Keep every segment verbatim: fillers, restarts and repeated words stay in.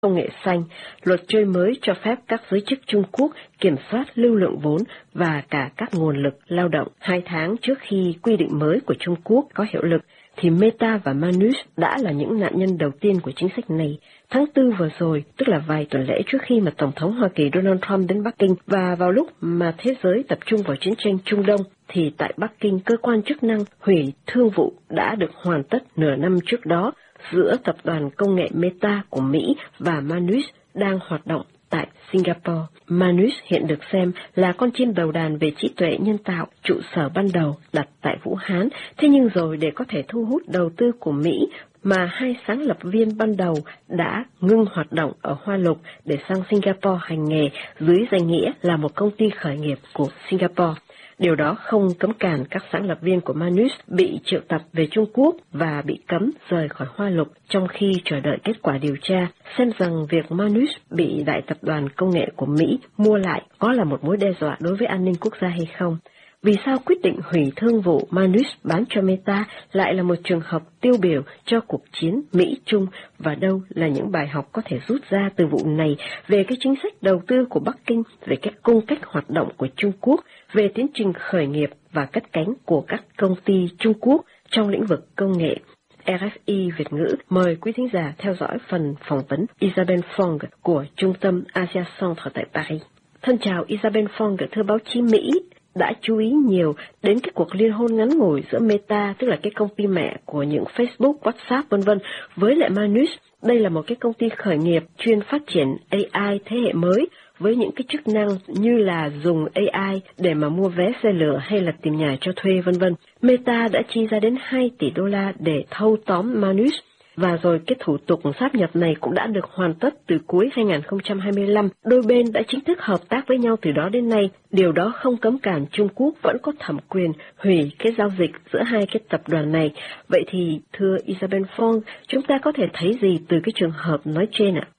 công nghệ xanh, luật chơi mới cho phép các giới chức Trung Quốc kiểm soát lưu lượng vốn và cả các nguồn lực lao động. Hai tháng trước khi quy định mới của Trung Quốc có hiệu lực, thì Meta và Manus đã là những nạn nhân đầu tiên của chính sách này. Tháng tư vừa rồi, tức là vài tuần lễ trước khi mà Tổng thống Hoa Kỳ Donald Trump đến Bắc Kinh, và vào lúc mà thế giới tập trung vào chiến tranh Trung Đông, thì tại Bắc Kinh, cơ quan chức năng hủy thương vụ đã được hoàn tất nửa năm trước đó giữa tập đoàn công nghệ Meta của Mỹ và Manus đang hoạt động tại Singapore. Manus hiện được xem là con chim đầu đàn về trí tuệ nhân tạo, trụ sở ban đầu đặt tại Vũ Hán. Thế nhưng rồi để có thể thu hút đầu tư của Mỹ, mà hai sáng lập viên ban đầu đã ngưng hoạt động ở Hoa Lục để sang Singapore hành nghề dưới danh nghĩa là một công ty khởi nghiệp của Singapore. Điều đó không cấm cản các sáng lập viên của Manus bị triệu tập về Trung Quốc và bị cấm rời khỏi Hoa Lục trong khi chờ đợi kết quả điều tra, xem rằng việc Manus bị đại tập đoàn công nghệ của Mỹ mua lại có là một mối đe dọa đối với an ninh quốc gia hay không. Vì sao quyết định hủy thương vụ Manus bán cho Meta lại là một trường hợp tiêu biểu cho cuộc chiến Mỹ-Trung, và đâu là những bài học có thể rút ra từ vụ này về cái chính sách đầu tư của Bắc Kinh, về cách cung cách hoạt động của Trung Quốc, về tiến trình khởi nghiệp và cất cánh của các công ty Trung Quốc trong lĩnh vực công nghệ. rờ ép i Việt ngữ mời quý thính giả theo dõi phần phỏng vấn Isabel Fong của Trung tâm Asia Centre tại Paris. Thân chào Isabel Fong, thưa báo chí Mỹ đã chú ý nhiều đến cái cuộc liên hôn ngắn ngủi giữa Meta, tức là cái công ty mẹ của những Facebook, WhatsApp vân vân, với lại Manus. Đây là một cái công ty khởi nghiệp chuyên phát triển a i thế hệ mới với những cái chức năng như là dùng a i để mà mua vé xe lửa hay là tìm nhà cho thuê vân vân. Meta đã chi ra đến hai tỷ đô la để thâu tóm Manus. Và rồi cái thủ tục sáp nhập này cũng đã được hoàn tất từ cuối hai nghìn không trăm hai mươi lăm. Đôi bên đã chính thức hợp tác với nhau từ đó đến nay. Điều đó không cấm cản Trung Quốc vẫn có thẩm quyền hủy cái giao dịch giữa hai cái tập đoàn này. Vậy thì thưa Isabel Fong, chúng ta có thể thấy gì từ cái trường hợp nói trên ạ?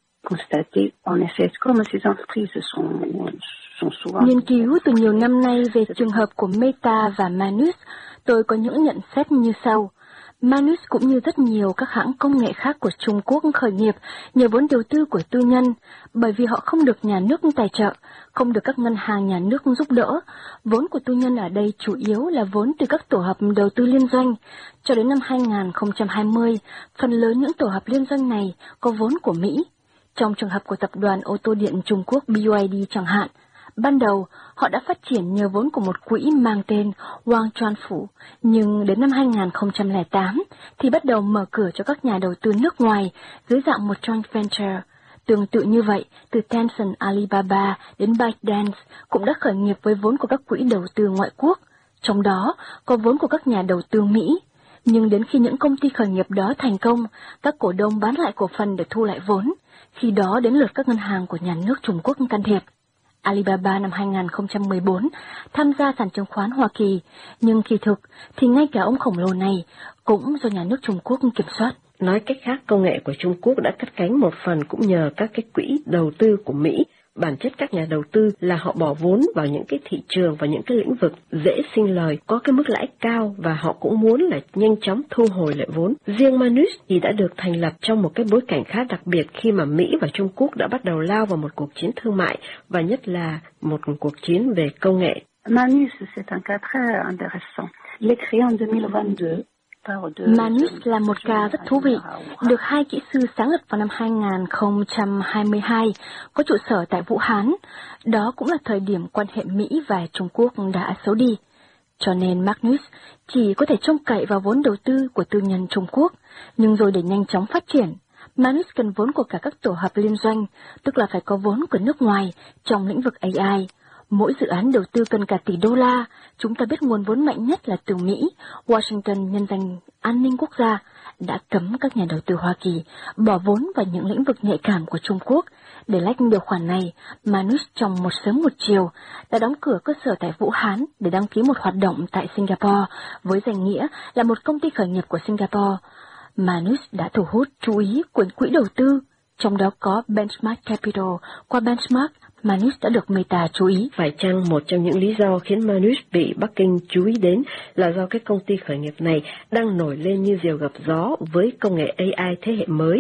Nghiên cứu từ nhiều năm nay về trường hợp của Meta và Manus, tôi có những nhận xét như sau. Manus cũng như rất nhiều các hãng công nghệ khác của Trung Quốc khởi nghiệp nhờ vốn đầu tư của tư nhân, bởi vì họ không được nhà nước tài trợ, không được các ngân hàng nhà nước giúp đỡ. Vốn của tư nhân ở đây chủ yếu là vốn từ các tổ hợp đầu tư liên doanh. Cho đến năm hai nghìn không trăm hai mươi, phần lớn những tổ hợp liên doanh này có vốn của Mỹ. Trong trường hợp của tập đoàn ô tô điện Trung Quốc bê i đê chẳng hạn, ban đầu, họ đã phát triển nhờ vốn của một quỹ mang tên Wang Chuanfu, nhưng đến năm hai nghìn không trăm lẻ tám thì bắt đầu mở cửa cho các nhà đầu tư nước ngoài dưới dạng một joint venture. Tương tự như vậy, từ Tencent Alibaba đến ByteDance cũng đã khởi nghiệp với vốn của các quỹ đầu tư ngoại quốc, trong đó có vốn của các nhà đầu tư Mỹ. Nhưng đến khi những công ty khởi nghiệp đó thành công, các cổ đông bán lại cổ phần để thu lại vốn, khi đó đến lượt các ngân hàng của nhà nước Trung Quốc can thiệp. Alibaba năm hai nghìn không trăm mười bốn tham gia sàn chứng khoán Hoa Kỳ, nhưng kỳ thực thì ngay cả ông khổng lồ này cũng do nhà nước Trung Quốc kiểm soát. Nói cách khác, công nghệ của Trung Quốc đã cất cánh một phần cũng nhờ các cái quỹ đầu tư của Mỹ. Bản chất các nhà đầu tư là họ bỏ vốn vào những cái thị trường và những cái lĩnh vực dễ sinh lời, có cái mức lãi cao, và họ cũng muốn là nhanh chóng thu hồi lại vốn. Riêng Manus thì đã được thành lập trong một cái bối cảnh khá đặc biệt khi mà Mỹ và Trung Quốc đã bắt đầu lao vào một cuộc chiến thương mại, và nhất là một cuộc chiến về công nghệ. Manus, c'est un cas très intéressant. Il est créé en deux mille vingt-deux. Manus là một ca rất thú vị, được hai kỹ sư sáng lập vào năm hai nghìn không trăm hai mươi hai, có trụ sở tại Vũ Hán. Đó cũng là thời điểm quan hệ Mỹ và Trung Quốc đã xấu đi. Cho nên Manus chỉ có thể trông cậy vào vốn đầu tư của tư nhân Trung Quốc, nhưng rồi để nhanh chóng phát triển, Manus cần vốn của cả các tổ hợp liên doanh, tức là phải có vốn của nước ngoài trong lĩnh vực a i. Mỗi dự án đầu tư cần cả tỷ đô la, chúng ta biết nguồn vốn mạnh nhất là từ Mỹ. Washington nhân danh an ninh quốc gia đã cấm các nhà đầu tư Hoa Kỳ bỏ vốn vào những lĩnh vực nhạy cảm của Trung Quốc. Để lách điều khoản này, Manus trong một sớm một chiều đã đóng cửa cơ sở tại Vũ Hán để đăng ký một hoạt động tại Singapore với danh nghĩa là một công ty khởi nghiệp của Singapore. Manus đã thu hút chú ý của quỹ đầu tư, trong đó có Benchmark Capital. Qua Benchmark, Manus đã được Meta chú ý. Phải chăng một trong những lý do khiến Manus bị Bắc Kinh chú ý đến là do cái công ty khởi nghiệp này đang nổi lên như diều gặp gió với công nghệ a i thế hệ mới,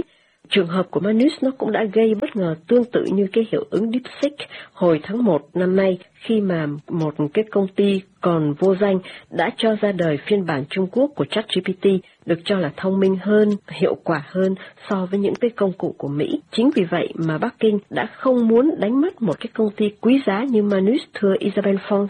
Trường hợp của Manus nó cũng đã gây bất ngờ tương tự như cái hiệu ứng DeepSeek hồi tháng một năm nay, khi mà một cái công ty còn vô danh đã cho ra đời phiên bản Trung Quốc của ChatGPT được cho là thông minh hơn, hiệu quả hơn so với những cái công cụ của Mỹ. Chính vì vậy mà Bắc Kinh đã không muốn đánh mất một cái công ty quý giá như Manus, thưa Isabelle Fong.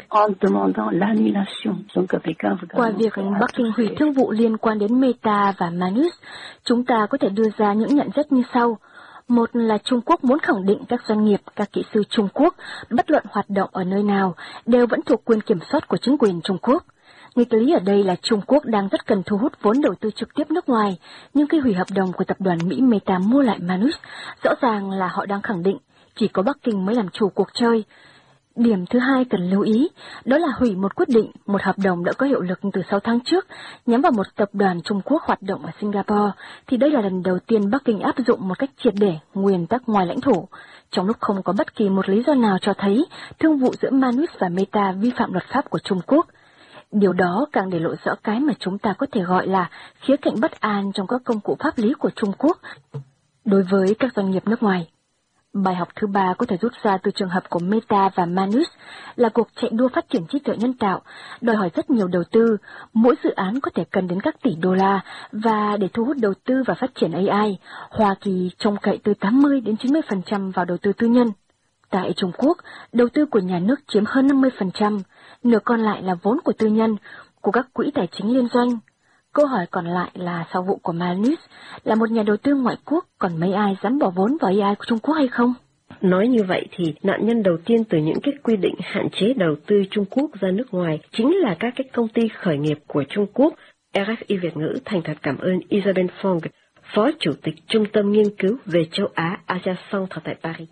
Qua việc Bắc Kinh hủy thương vụ liên quan đến Meta và Manus, chúng ta có thể đưa ra những nhận xét như sau. Một là Trung Quốc muốn khẳng định các doanh nghiệp, các kỹ sư Trung Quốc, bất luận hoạt động ở nơi nào, đều vẫn thuộc quyền kiểm soát của chính quyền Trung Quốc. Nghịch lý ở đây là Trung Quốc đang rất cần thu hút vốn đầu tư trực tiếp nước ngoài, nhưng khi hủy hợp đồng của tập đoàn Mỹ Meta mua lại Manus, rõ ràng là họ đang khẳng định chỉ có Bắc Kinh mới làm chủ cuộc chơi. Điểm thứ hai cần lưu ý, đó là hủy một quyết định, một hợp đồng đã có hiệu lực từ sáu tháng trước, nhắm vào một tập đoàn Trung Quốc hoạt động ở Singapore, thì đây là lần đầu tiên Bắc Kinh áp dụng một cách triệt để nguyên tắc ngoài lãnh thổ, trong lúc không có bất kỳ một lý do nào cho thấy thương vụ giữa Manus và Meta vi phạm luật pháp của Trung Quốc. Điều đó càng để lộ rõ cái mà chúng ta có thể gọi là khía cạnh bất an trong các công cụ pháp lý của Trung Quốc đối với các doanh nghiệp nước ngoài. Bài học thứ ba có thể rút ra từ trường hợp của Meta và Manus là cuộc chạy đua phát triển trí tuệ nhân tạo, đòi hỏi rất nhiều đầu tư, mỗi dự án có thể cần đến các tỷ đô la, và để thu hút đầu tư và phát triển a i, Hoa Kỳ trông cậy từ tám mươi đến chín mươi phần trăm vào đầu tư tư nhân. Tại Trung Quốc, đầu tư của nhà nước chiếm hơn năm mươi phần trăm, nửa còn lại là vốn của tư nhân, của các quỹ tài chính liên doanh. Câu hỏi còn lại là sau vụ của Manus, là một nhà đầu tư ngoại quốc, còn mấy ai dám bỏ vốn vào a i của Trung Quốc hay không? Nói như vậy thì nạn nhân đầu tiên từ những cái quy định hạn chế đầu tư Trung Quốc ra nước ngoài chính là các cái công ty khởi nghiệp của Trung Quốc. rờ ép i Việt ngữ thành thật cảm ơn Isabelle Fong, Phó Chủ tịch Trung tâm Nghiên cứu về châu Á Asia Centre tại Paris.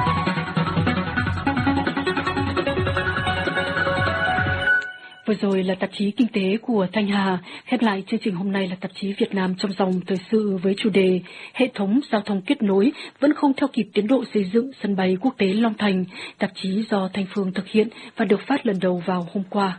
Vừa rồi là tạp chí Kinh tế của Thanh Hà. Khép lại chương trình hôm nay là tạp chí Việt Nam trong dòng thời sự với chủ đề Hệ thống giao thông kết nối vẫn không theo kịp tiến độ xây dựng sân bay quốc tế Long Thành. Tạp chí do Thanh Phương thực hiện và được phát lần đầu vào hôm qua.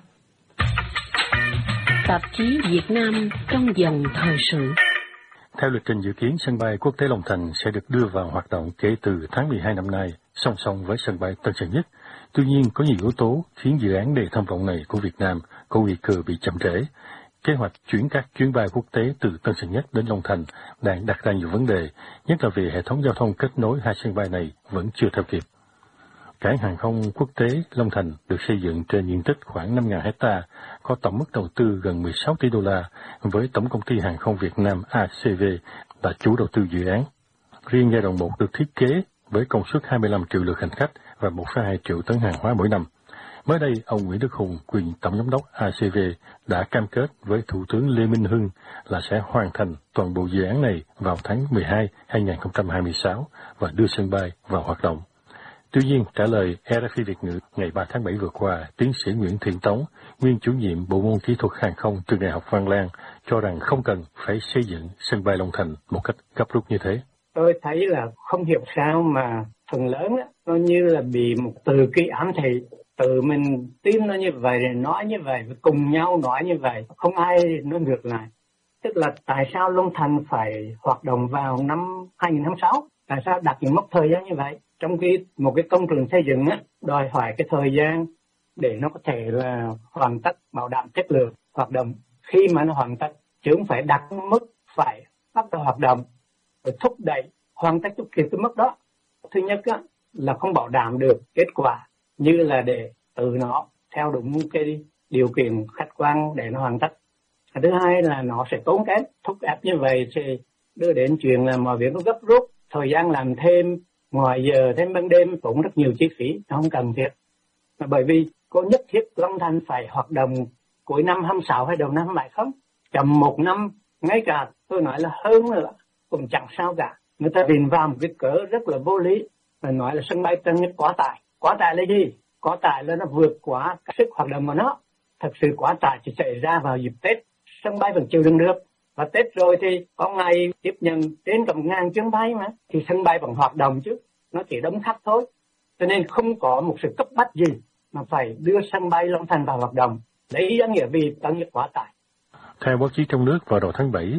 Tạp chí Việt Nam trong dòng thời sự. Theo lịch trình dự kiến, sân bay quốc tế Long Thành sẽ được đưa vào hoạt động kể từ tháng mười hai năm nay, song song với sân bay Tân Sơn Nhất. Tuy nhiên, có nhiều yếu tố khiến dự án đầy tham vọng này của Việt Nam có nguy cơ bị chậm trễ. Kế hoạch chuyển các chuyến bay quốc tế từ Tân Sơn Nhất đến Long Thành đang đặt ra nhiều vấn đề, nhất là vì hệ thống giao thông kết nối hai sân bay này vẫn chưa theo kịp. Cảng hàng không quốc tế Long Thành được xây dựng trên diện tích khoảng năm nghìn hecta, có tổng mức đầu tư gần mười sáu tỷ đô la, với Tổng công ty Hàng không Việt Nam a xê vê là chủ đầu tư dự án. Riêng giai đoạn một được thiết kế với công suất hai mươi lăm triệu lượt hành khách và một phẩy hai triệu tấn hàng hóa mỗi năm. Mới đây, ông Nguyễn Đức Hùng, quyền Tổng giám đốc a xê vê, đã cam kết với Thủ tướng Lê Minh Hưng là sẽ hoàn thành toàn bộ dự án này vào tháng mười hai năm hai nghìn không trăm hai mươi sáu và đưa sân bay vào hoạt động. Tuy nhiên, trả lời rờ ép i Việt ngữ ngày ba tháng bảy vừa qua, tiến sĩ Nguyễn Thiện Tống, nguyên chủ nhiệm bộ môn kỹ thuật hàng không trường Đại học Văn Lang, cho rằng không cần phải xây dựng sân bay Long Thành một cách gấp rút như thế. Tôi thấy là không hiểu sao mà phần lớn á, nó như là bị một từ kỳ ám thị, tự mình tin nó như vậy, nói như vậy, cùng nhau nói như vậy, không ai nói ngược lại. Tức là tại sao Long Thành phải hoạt động vào năm hai nghìn không trăm lẻ sáu? Tại sao đặt những mốc thời gian như vậy? Trong khi một cái công trình xây dựng á, đòi hỏi cái thời gian để nó có thể là hoàn tất, bảo đảm chất lượng hoạt động. Khi mà nó hoàn tất, chứ không phải đặt mức phải bắt đầu hoạt động, rồi thúc đẩy hoàn tất chút kịp cái mức đó. Thứ nhất á, là không bảo đảm được kết quả như là để từ nó theo đúng cái điều kiện khách quan để nó hoàn tất. Thứ hai là nó sẽ tốn kém, thúc ép như vậy thì đưa đến chuyện là mọi việc nó gấp rút, thời gian làm thêm, ngoài giờ thêm ban đêm tốn rất nhiều chi phí, nó không cần thiết. Mà bởi vì có nhất thiết Long Thành phải hoạt động cuối năm hai mươi sáu hay đầu năm hai mươi bảy không? Chậm một năm, ngay cả tôi nói là hơn nữa, cũng chẳng sao cả. Người ta tìm vào một cái cớ rất là vô lý, và nói là sân bay Tân Nhất quá tải. Quá tải là gì? Quá tải là nó vượt quá sức hoạt động của nó. Thật sự quá tải chỉ xảy ra vào dịp Tết, sân bay vẫn chịu đựng được. Và Tết rồi thì có ngày tiếp nhận đến cả một ngàn chuyến bay mà, thì sân bay vẫn hoạt động chứ, nó chỉ đóng khách thôi. Cho nên không có một sự cấp bách gì mà phải đưa sân bay Long Thành vào hoạt động. Đấy ý nghĩa vì Tân Nhất quá tải. Theo báo chí trong nước vào đầu tháng bảy,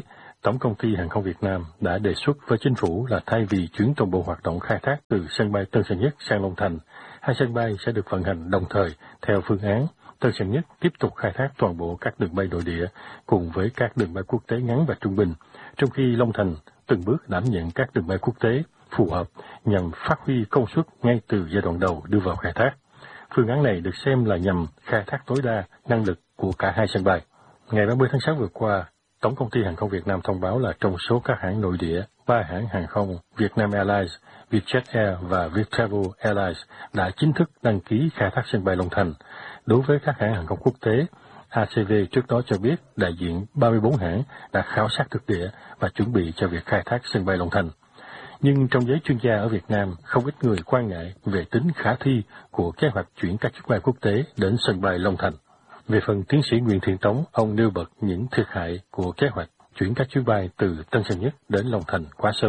Tổng công ty Hàng không Việt Nam đã đề xuất với chính phủ là thay vì chuyển toàn bộ hoạt động khai thác từ sân bay Tân Sơn Nhất sang Long Thành, hai sân bay sẽ được vận hành đồng thời theo phương án Tân Sơn Nhất tiếp tục khai thác toàn bộ các đường bay nội địa cùng với các đường bay quốc tế ngắn và trung bình, trong khi Long Thành từng bước đảm nhận các đường bay quốc tế phù hợp nhằm phát huy công suất ngay từ giai đoạn đầu đưa vào khai thác. Phương án này được xem là nhằm khai thác tối đa năng lực của cả hai sân bay. Ngày ba mươi tháng sáu vừa qua, Tổng công ty Hàng không Việt Nam thông báo là trong số các hãng nội địa, ba hãng hàng không Vietnam Airlines, Vietjet Air và Viettravel Airlines đã chính thức đăng ký khai thác sân bay Long Thành. Đối với các hãng hàng không quốc tế, a xê vê trước đó cho biết đại diện ba mươi bốn hãng đã khảo sát thực địa và chuẩn bị cho việc khai thác sân bay Long Thành. Nhưng trong giới chuyên gia ở Việt Nam, không ít người quan ngại về tính khả thi của kế hoạch chuyển các chuyến bay quốc tế đến sân bay Long Thành. Về phần tiến sĩ Nguyễn Thiện Tống, ông nêu bật những thiệt hại của kế hoạch chuyển các chuyến bay từ Tân Sơn Nhất đến Long Thành quá sớm.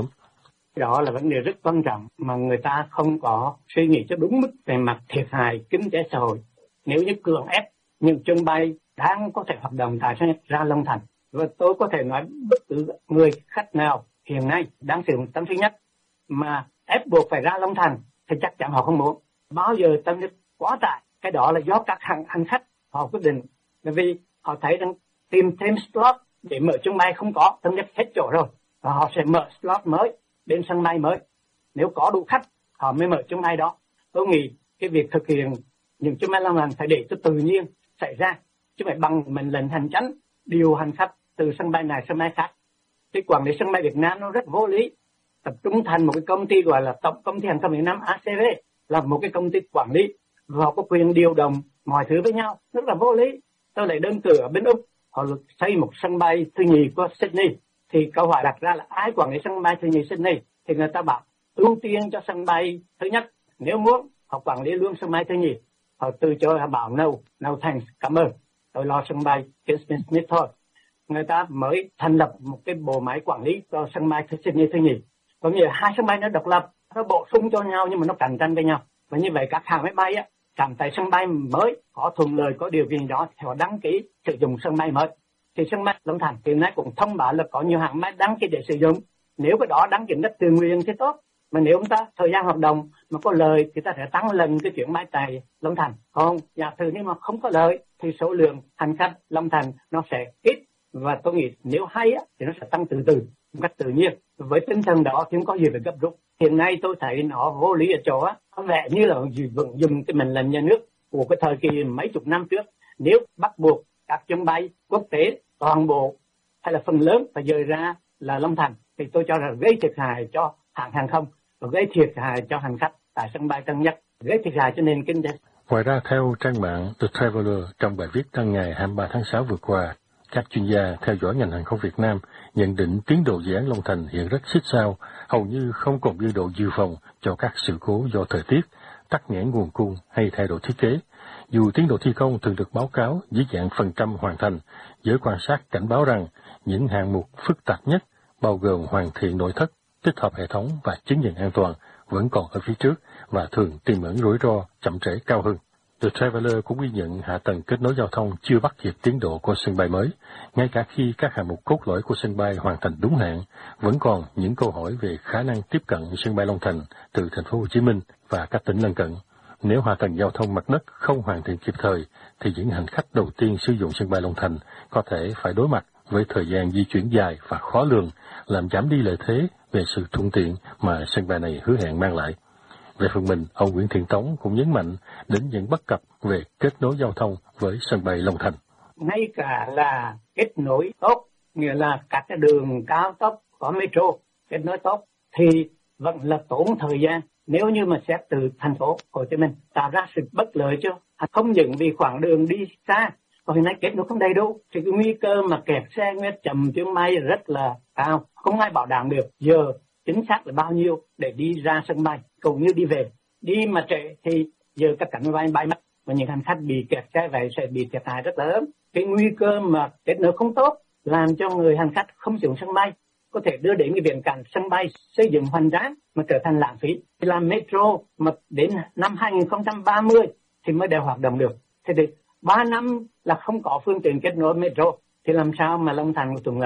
Đó là vấn đề rất quan trọng mà người ta không có suy nghĩ cho đúng mức về mặt thiệt hại kinh tế xã hội. Nếu như cưỡng ép những chuyến bay đang có thể hoạt động tại Tân Sơn Nhất ra Long Thành, và tôi có thể nói bất cứ người khách nào hiện nay đang sử dụng Tân Sơn Nhất mà ép buộc phải ra Long Thành thì chắc chắn họ không muốn. Bao giờ Tân Sơn Nhất quá tải, cái đó là do các hành, hành khách họ quyết định, bởi vì họ thấy rằng tìm thêm slot để mở chuyến bay không có, Tân Sơn Nhất hết chỗ rồi, và họ sẽ mở slot mới đến sân bay mới. Nếu có đủ khách, họ mới mở chuyến bay đó. Tôi nghĩ cái việc thực hiện những chuyến bay Long Thành phải để cho tự nhiên xảy ra, chứ phải bằng mệnh lệnh hành chánh điều hành khách từ sân bay này sân bay khác. Cái quản lý sân bay Việt Nam nó rất vô lý, tập trung thành một cái công ty gọi là Tổng công ty Hàng không Việt Nam a xê vê, là một cái công ty quản lý và họ có quyền điều động mọi thứ với nhau, rất là vô lý. Tôi lấy đơn cử ở bên Úc, họ xây một sân bay thứ nhì của Sydney, thì câu hỏi đặt ra là ai quản lý sân bay thứ nhì Sydney, thì người ta bảo ưu tiên cho sân bay thứ nhất, nếu muốn họ quản lý luôn sân bay thứ nhì. Họ từ chối, họ bảo no, no thanks, cảm ơn, tôi lo sân bay Kingston Smith thôi. Người ta mới thành lập một cái bộ máy quản lý cho sân bay Sydney thứ nhì. Có nghĩa là hai sân bay nó độc lập, nó bổ sung cho nhau nhưng mà nó cạnh tranh với nhau. Và như vậy các hãng máy bay á, cảm thấy sân bay mới có thuận lợi, có điều kiện đó thì họ đăng ký sử dụng sân bay mới. Thì sân bay Long Thành hiện nay cũng thông báo là có nhiều hãng máy đăng ký để sử dụng. Nếu cái đó đăng ký đất tự nguyện thì tốt. Mà nếu chúng ta thời gian hoạt động mà có lời thì ta sẽ tăng lần cái chuyến bay tại Long Thành. Còn giả sử nhưng mà không có lời thì số lượng hành khách Long Thành nó sẽ ít. Và tôi nghĩ nếu hay á, thì nó sẽ tăng từ từ, một cách tự nhiên. Với tinh thần đó thì không có gì phải gấp rút. Hiện nay tôi thấy nó vô lý ở chỗ á, có vẻ như là vẫn dùng cái mệnh lệnh nhà nước của cái thời kỳ mấy chục năm trước. Nếu bắt buộc các chuyến bay quốc tế toàn bộ hay là phần lớn phải dời ra là Long Thành, thì tôi cho rằng gây thiệt hại cho hãng hàng không và gây thiệt hại cho hành khách tại sân bay Tân Nhất, gây thiệt hại cho nền kinh tế. Ngoài ra, theo trang mạng The Traveler trong bài viết đăng ngày hai mươi ba tháng sáu vừa qua, các chuyên gia theo dõi ngành hàng không Việt Nam nhận định tiến độ dự án Long Thành hiện rất xích sao, hầu như không còn dư độ dự phòng cho các sự cố do thời tiết, tắc nghẽn nguồn cung hay thay đổi thiết kế. Dù tiến độ thi công thường được báo cáo dưới dạng phần trăm hoàn thành, giới quan sát cảnh báo rằng những hạng mục phức tạp nhất, bao gồm hoàn thiện nội thất, tích hợp hệ thống và chứng nhận an toàn, vẫn còn ở phía trước và thường tiềm ẩn rủi ro chậm trễ cao hơn. The Traveler cũng ghi nhận hạ tầng kết nối giao thông chưa bắt kịp tiến độ của sân bay mới. Ngay cả khi các hạng mục cốt lõi của sân bay hoàn thành đúng hạn, vẫn còn những câu hỏi về khả năng tiếp cận sân bay Long Thành từ thành phố Hồ Chí Minh và các tỉnh lân cận. Nếu hạ tầng giao thông mặt đất không hoàn thiện kịp thời, thì những hành khách đầu tiên sử dụng sân bay Long Thành có thể phải đối mặt với thời gian di chuyển dài và khó lường, làm giảm đi lợi thế về sự thuận tiện mà sân bay này hứa hẹn mang lại. Về phần mình, ông Nguyễn Thiện Tống cũng nhấn mạnh đến những bất cập về kết nối giao thông với sân bay Long Thành. Ngay cả là kết nối tốt, nghĩa là các cái đường cao tốc có metro kết nối tốt, thì vẫn là tốn thời gian. Nếu như mà xét từ thành phố Hồ Chí Minh tạo ra sự bất lợi chứ, không những vì khoảng đường đi xa, còn hiện nay kết nối không đầy đủ, thì cái nguy cơ mà kẹt xe nguyên chậm chuyến bay rất là cao, không ai bảo đảm được giờ chính xác là bao nhiêu để đi ra sân bay cũng như đi về. Đi mà trễ thì giờ các cảnh bay bay mất và những hành khách bị kẹt xe vậy sẽ bị thiệt hại rất lớn. Cái nguy cơ mà kết nối không tốt làm cho người hành khách không sử dụng sân bay, có thể đưa đến cái viễn cảnh sân bay xây dựng hoành tráng mà trở thành lãng phí. Làm metro mà đến năm hai không ba mươi thì mới đều hoạt động được. Thế thì ba năm là không có phương tiện kết nối metro thì làm sao mà Long Thành thuận lợi được?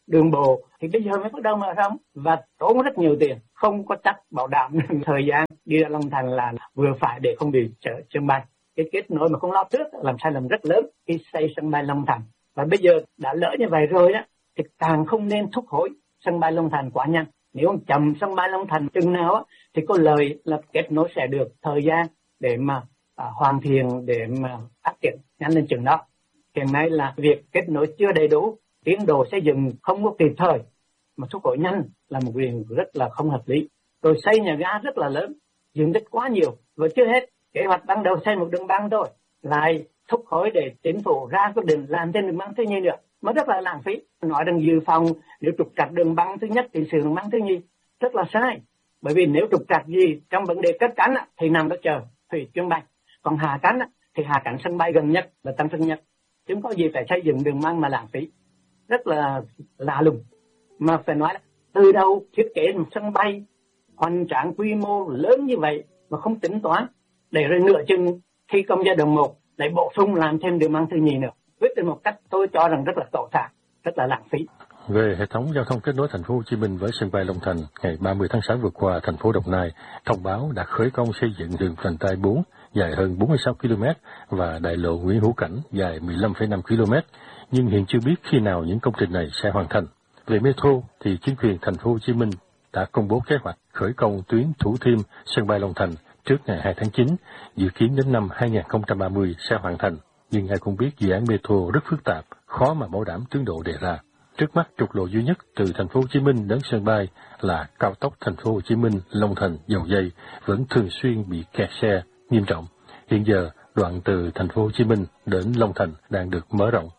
đường bộ thì bây giờ mới bắt đầu mở rộng và tốn rất nhiều tiền, không có chắc bảo đảm thời gian đi ra Long Thành là vừa phải để không bị chở sân bay. Cái kết nối mà không lo trước làm sai lầm rất lớn khi xây sân bay Long Thành. Và bây giờ đã lỡ như vậy rồi đó thì càng không nên thúc hối sân bay Long Thành quá nhanh. Nếu ông chậm sân bay Long Thành chừng nào á thì có lời là kết nối sẽ được thời gian để mà à, hoàn thiện, để mà phát triển nhanh lên chừng đó. Hiện nay là việc kết nối chưa đầy đủ, tiến độ xây dựng không có kịp thời mà thúc hối nhanh là một việc rất là không hợp lý. Rồi xây nhà ga rất là lớn, diện tích quá nhiều và chưa hết. Kế hoạch ban đầu xây một đường băng thôi, lại thúc hối để chính phủ ra quyết định làm trên đường băng thứ nhì nữa, mới rất là lãng phí. Nói rằng dự phòng nếu trục trặc đường băng thứ nhất thì sử dụng băng thứ nhì rất là sai. Bởi vì nếu trục trặc gì trong vấn đề cất cánh thì nằm đó chờ thủy chuyến bay, còn hạ cánh thì hạ cánh sân bay gần nhất là Tân Sơn Nhất, chứ không có gì phải xây dựng đường băng mà lãng phí, rất là lạ lùng. Mà phải nói là từ đầu thiết kế một sân bay hoành tráng quy mô lớn như vậy mà không tính toán, để rồi nửa chừng thi công giai đoạn một lại bổ sung làm thêm đường băng thứ nhì nữa, quyết định một cách tôi cho rằng rất là tổ tạc, rất là lãng phí. Về hệ thống giao thông kết nối thành phố Hồ Chí Minh với sân bay Long Thành, ngày ba mươi tháng sáu vừa qua, thành phố Đồng Nai thông báo đã khởi công xây dựng đường vành đai bốn dài hơn bốn mươi sáu ki lô mét và đại lộ Nguyễn Hữu Cảnh dài mười lăm phẩy năm ki lô mét, nhưng hiện chưa biết khi nào những công trình này sẽ hoàn thành. Về metro thì chính quyền thành phố Hồ Chí Minh đã công bố kế hoạch khởi công tuyến Thủ Thiêm sân bay Long Thành trước ngày hai tháng chín, dự kiến đến năm hai nghìn không trăm ba mươi sẽ hoàn thành. Nhưng ai cũng biết dự án metro rất phức tạp, khó mà bảo đảm tiến độ đề ra. Trước mắt, trục lộ duy nhất từ thành phố Hồ Chí Minh đến sân bay là cao tốc thành phố Hồ Chí Minh Long Thành Dầu Giây vẫn thường xuyên bị kẹt xe nghiêm trọng. Hiện giờ, đoạn từ thành phố Hồ Chí Minh đến Long Thành đang được mở rộng.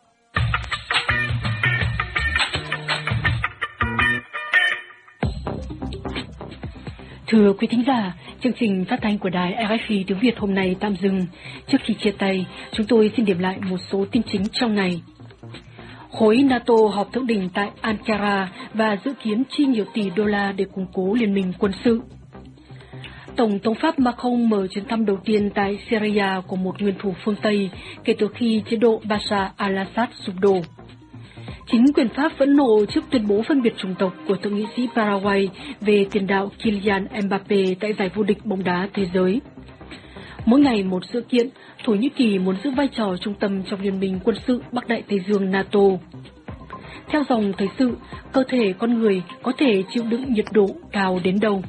Thưa quý thính giả, chương trình phát thanh của đài rờ ép i tiếng Việt hôm nay tạm dừng. Trước khi chia tay, chúng tôi xin điểm lại một số tin chính trong ngày. Khối NATO họp thượng đỉnh tại Ankara và dự kiến chi nhiều tỷ đô la để củng cố liên minh quân sự. Tổng thống Pháp Macron mở chuyến thăm đầu tiên tại Syria của một nguyên thủ phương Tây kể từ khi chế độ Bashar al-Assad sụp đổ. Chính quyền Pháp phẫn nộ trước tuyên bố phân biệt chủng tộc của thượng nghị sĩ Paraguay về tiền đạo Kylian Mbappe tại giải vô địch bóng đá thế giới. Mỗi ngày một sự kiện, Thổ Nhĩ Kỳ muốn giữ vai trò trung tâm trong liên minh quân sự Bắc Đại Tây Dương NATO. Theo dòng thời sự, cơ thể con người có thể chịu đựng nhiệt độ cao đến đâu?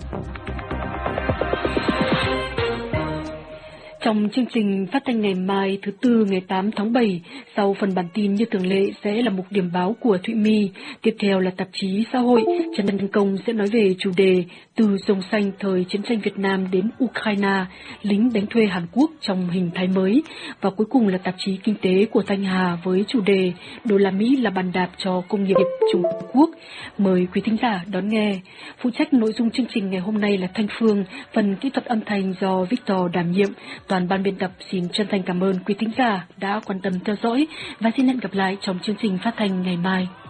Trong chương trình phát thanh ngày mai thứ Tư ngày tám tháng bảy, sau phần bản tin như thường lệ sẽ là mục điểm báo của Thụy My, tiếp theo là tạp chí xã hội, Trần Văn Công sẽ nói về chủ đề từ rồng xanh thời chiến tranh Việt Nam đến Ukraine, lính đánh thuê Hàn Quốc trong hình thái mới, và cuối cùng là tạp chí kinh tế của Thanh Hà với chủ đề đô la Mỹ là bàn đạp cho công nghiệp Trung Quốc. Mời quý thính giả đón nghe. Phụ trách nội dung chương trình ngày hôm nay là Thanh Phương, phần kỹ thuật âm thanh do Victor đảm nhiệm. Toàn ban biên tập xin chân thành cảm ơn quý thính giả đã quan tâm theo dõi và xin hẹn gặp lại trong chương trình phát thanh ngày mai.